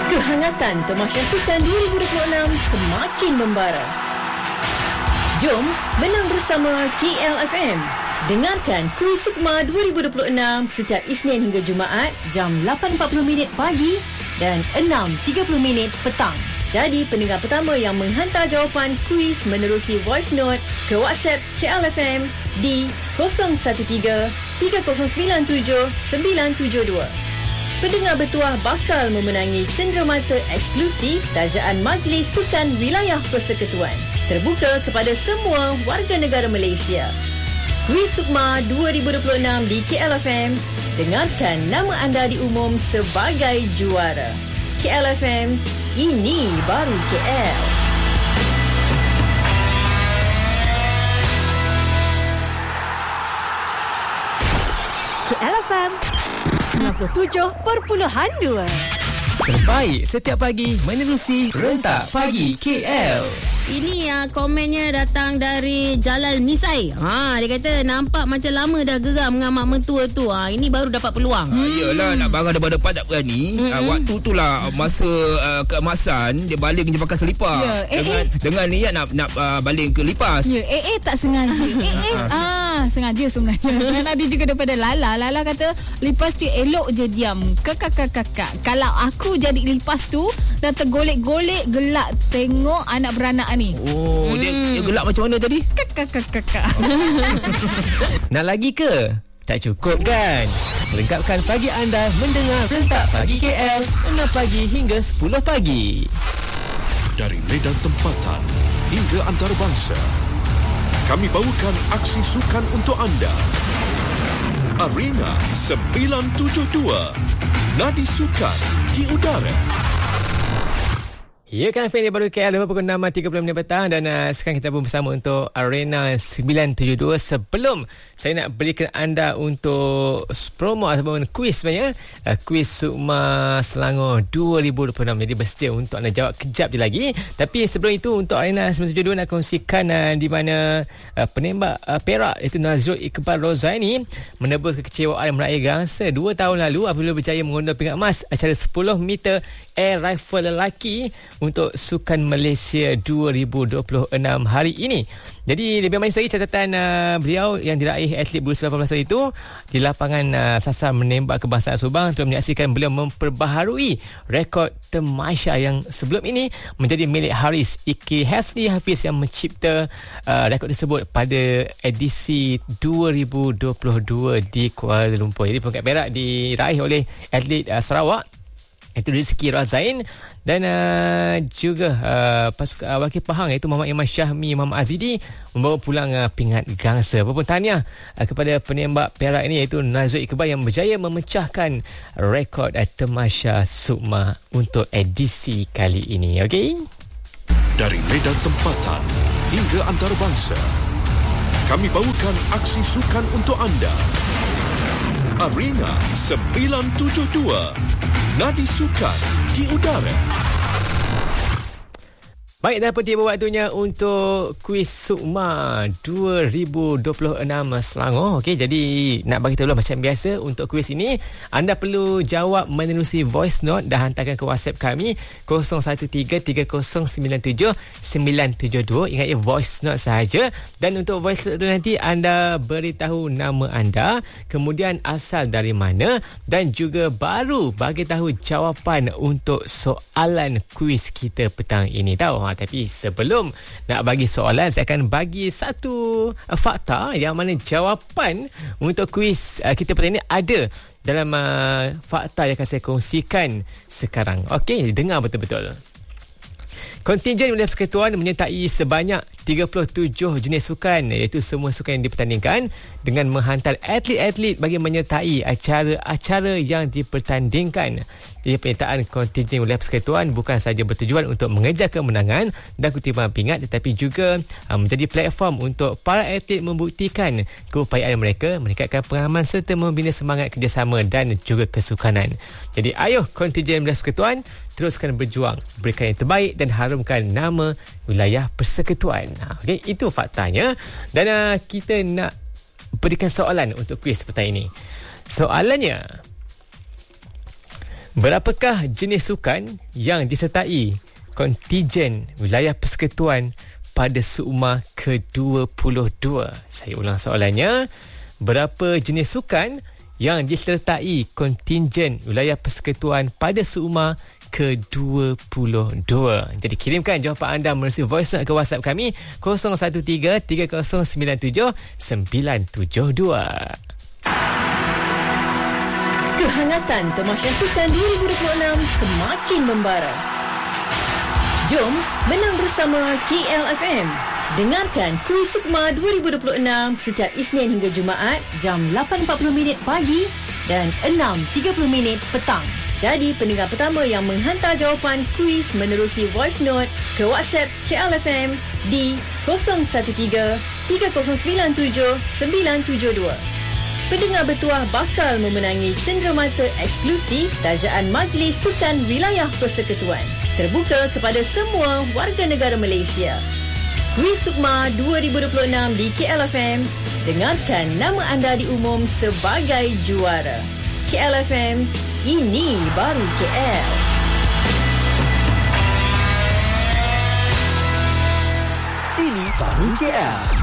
Kehangatan Tamasya Sukan 2026 semakin membara. Jom menang bersama KLFM. Dengarkan Kuis Sukma 2026 setiap Isnin hingga Jumaat jam 8.40 pagi dan 6.30 petang. Jadi pendengar pertama yang menghantar jawapan kuis menerusi voice note ke WhatsApp KLFM di 013-3097-972. Pendengar bertuah bakal memenangi cenderamata eksklusif tajaan Majlis Sukan Wilayah Persekutuan. Terbuka kepada semua warga negara Malaysia. Kuis Sukma 2026 di KLFM. Dengarkan nama anda diumum sebagai juara. KLFM, ini baru KL. KLFM 97.2. Terbaik setiap pagi menerusi Rentak Pagi KL. Ini komennya datang dari Jalal Misai. Dia kata nampak macam lama dah geram dengan mak mentua tu. Ini baru dapat peluang. Yelah, nak barang depan-depan tak berani. Waktu tu lah masa keemasan dia baling je pakai selipar. Dengan niat nak baling ke lipas. Tak sengaja. Sengaja sebenarnya. Dan ada juga daripada Lala. Lala kata lipas tu elok je diam. Kakak. Kalau aku jadi lipas tu dah tergolek-golek gelak tengok anak beranak ni. Dia gelak macam mana tadi? Kakak. Nak lagi ke? Tak cukup kan? Lengkapkan pagi anda mendengar Rentak Pagi KL 6 pagi hingga 10 pagi. Dari medan tempatan hingga antarabangsa, kami bawakan aksi sukan untuk anda. Arena 972, Nadi Sukan di Udara. Ya kan, Feli baru KL pukul 6.30 petang dan sekarang kita pun bersama untuk Arena 972. Sebelum saya nak berikan anda untuk promo ataupun kuis sebenarnya, kuis Sukma Selangor 2026. Jadi bersedia untuk anda jawab kejap je lagi. Tapi sebelum itu, untuk Arena 972 nak kongsikan di mana penembak Perak iaitu Nazrul Iqbal Rozaini menebus kekecewaan meraih gangsa 2 tahun lalu apabila berjaya mengundur pingat emas acara 10 meter air rifle lelaki untuk Sukan Malaysia 2026 hari ini. Jadi lebih manis lagi catatan beliau yang diraih atlet berusia 18 tahun itu di lapangan sasar menembak kebangsaan Subang untuk menyaksikan beliau memperbaharui rekod Tamasya yang sebelum ini menjadi milik Haris Iki Hasni Hafiz yang mencipta rekod tersebut pada edisi 2022 di Kuala Lumpur. Jadi peringkat perak diraih oleh atlet Sarawak itu Rizky Razain dan juga wakil Pahang iaitu Muhammad Iman Syahmi Muhammad Azidi membawa pulang pingat gangsa. Apapun tahniah kepada penembak Perak ini iaitu Nazrul Iqbal yang berjaya memecahkan rekod Tamasya Sukma untuk edisi kali ini. Okey. Dari medan tempatan hingga antarabangsa, kami bawakan aksi sukan untuk anda. Arena 972, Nadi Sukan di Udara. Baik, dah tiba waktunya untuk kuis Sukma 2026 Selangor. Okey, jadi nak bagi tahu macam biasa untuk kuis ini, anda perlu jawab menerusi voice note dan hantarkan ke WhatsApp kami 01133097-972. Ingat ya, voice note sahaja. Dan untuk voice note itu nanti anda beritahu nama anda, kemudian asal dari mana dan juga baru bagi tahu jawapan untuk soalan kuis kita petang ini. Tahu? Tapi sebelum nak bagi soalan, saya akan bagi satu fakta yang mana jawapan untuk kuis kita petang ini ada dalam fakta yang akan saya kongsikan sekarang. Okey, dengar betul-betul. Kontingen Wilayah Persekutuan menyertai sebanyak 37 jenis sukan, iaitu semua sukan yang dipertandingkan, dengan menghantar atlet-atlet bagi menyertai acara-acara yang dipertandingkan. Jadi penyertaan kontingen Wilayah Persekutuan bukan sahaja bertujuan untuk mengejar kemenangan dan kutipan pingat, tetapi juga menjadi platform untuk para atlet membuktikan keupayaan mereka, meningkatkan pengalaman serta membina semangat kerjasama dan juga kesukanan. Jadi ayo kontingen Wilayah Persekutuan, teruskan berjuang, berikan yang terbaik dan harumkan nama Wilayah Persekutuan. Okay, itu faktanya. Dan kita nak berikan soalan untuk kuis petang ini. Soalannya, Berapakah jenis sukan yang disertai kontijen wilayah persekutuan pada SUKMA ke-22? Saya ulang soalannya. Berapa jenis sukan yang disertai kontijen wilayah persekutuan pada SUKMA ke-22? Jadi kirimkan jawapan anda melalui voice note ke WhatsApp kami 013-3097-972. Kehangatan Tamasya Sukan 2026 semakin membara. Jom menang bersama KLFM. Dengarkan kuis SUKMA 2026 setiap Isnin hingga Jumaat jam 8.40 pagi dan 6.30 petang. Jadi pendengar pertama yang menghantar jawapan kuis menerusi voice note ke WhatsApp KLFM di 013-3097-972. Pendengar bertuah bakal memenangi cenderamata eksklusif tajaan Majlis Sukan Wilayah Persekutuan. Terbuka kepada semua warga negara Malaysia. Kuis SUKMA 2026 di KLFM. Dengarkan nama anda diumum sebagai juara. KLFM, ini baru KL. Ini baru KL.